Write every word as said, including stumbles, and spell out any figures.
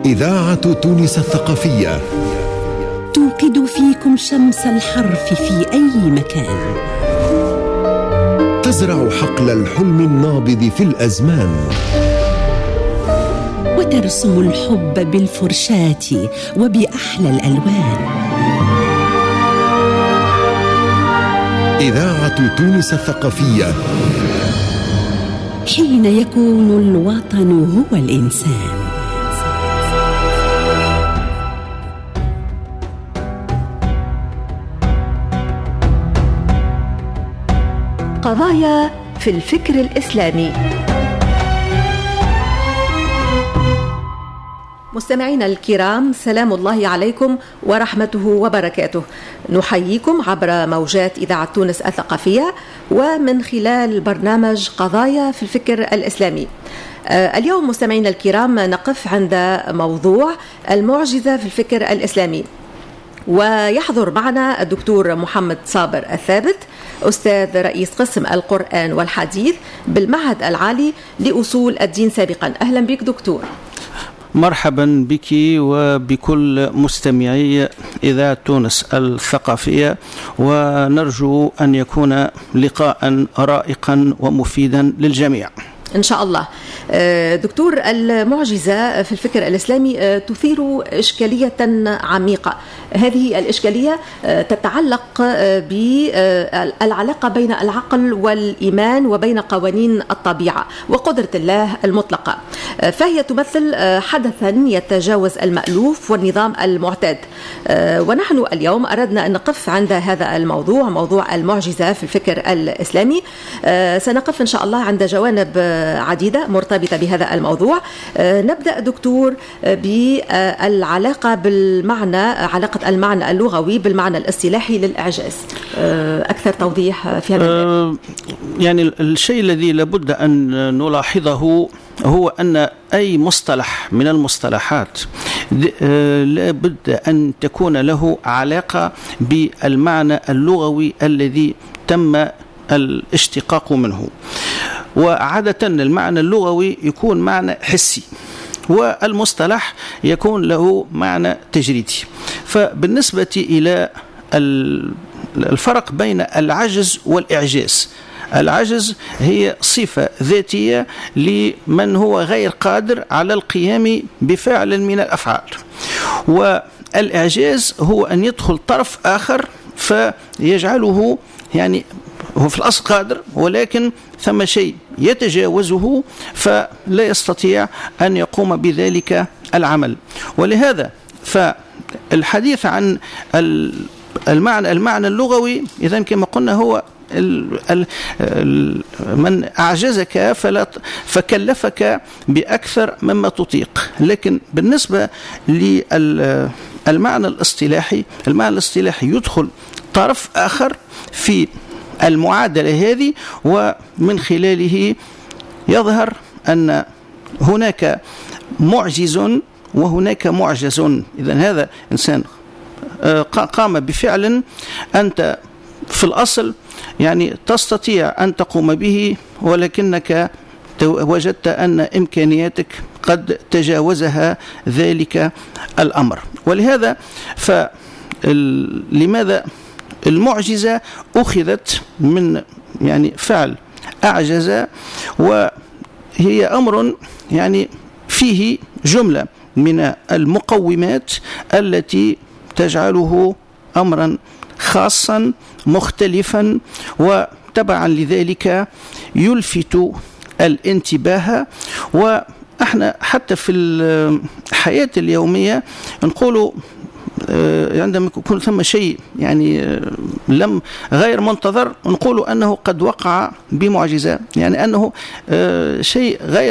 إذاعة تونس الثقافية توقد فيكم شمس الحرف في أي مكان، تزرع حقل الحلم النابض في الأزمان، وترسم الحب بالفرشاة وبأحلى الألوان. إذاعة تونس الثقافية، حين يكون الوطن هو الإنسان. قضايا في الفكر الإسلامي. مستمعينا الكرام، سلام الله عليكم ورحمته وبركاته. نحييكم عبر موجات إذاعة تونس الثقافية ومن خلال برنامج قضايا في الفكر الإسلامي. اليوم مستمعينا الكرام نقف عند موضوع المعجزة في الفكر الإسلامي، ويحضر معنا الدكتور محمد صابر الثابت، أستاذ رئيس قسم القرآن والحديث بالمعهد العالي لأصول الدين سابقا. أهلا بك دكتور. مرحبا بك وبكل مستمعي إذاعة تونس الثقافية، ونرجو أن يكون لقاء رائقا ومفيدا للجميع إن شاء الله. دكتور، المعجزة في الفكر الإسلامي تثير إشكالية عميقة. هذه الإشكالية تتعلق بالعلاقة بين العقل والإيمان وبين قوانين الطبيعة وقدرة الله المطلقة، فهي تمثل حدثا يتجاوز المألوف والنظام المعتاد. ونحن اليوم أردنا أن نقف عند هذا الموضوع، موضوع المعجزة في الفكر الإسلامي. سنقف إن شاء الله عند جوانب عديدة مرتبطة بهذا الموضوع. نبدأ دكتور بالعلاقة بالمعنى، علاقة المعنى اللغوي بالمعنى الاصطلاحي للإعجاز. أكثر توضيح في هذا الموضوع. يعني الشيء الذي لابد أن نلاحظه هو أن أي مصطلح من المصطلحات لابد أن تكون له علاقة بالمعنى اللغوي الذي تم الاشتقاق منه. وعادة المعنى اللغوي يكون معنى حسي، والمصطلح يكون له معنى تجريدي. فبالنسبة إلى الفرق بين العجز والإعجاز، العجز هي صفة ذاتية لمن هو غير قادر على القيام بفعل من الأفعال، والإعجاز هو أن يدخل طرف آخر فيجعله يعني هو في الأصل قادر، ولكن ثم شيء يتجاوزه فلا يستطيع أن يقوم بذلك العمل. ولهذا فالحديث عن المعنى المعنى اللغوي إذن كما قلنا هو من أعجزك فلا فكلفك بأكثر مما تطيق. لكن بالنسبة للمعنى الاصطلاحي، المعنى الاصطلاحي يدخل طرف آخر في المعادلة هذه، ومن خلاله يظهر أن هناك معجز وهناك معجز. إذن هذا إنسان قام بفعل أنت في الأصل يعني تستطيع أن تقوم به، ولكنك وجدت أن إمكانياتك قد تجاوزها ذلك الأمر. ولهذا فلماذا المعجزة أخذت من يعني فعل أعجز، وهي أمر يعني فيه جملة من المقومات التي تجعله أمرا خاصا مختلفا، وتبعا لذلك يلفت الانتباه. وإحنا حتى في الحياة اليومية نقول عندما يكون ثم شيء يعني لم غير منتظر نقول أنه قد وقع بمعجزة، يعني أنه شيء غير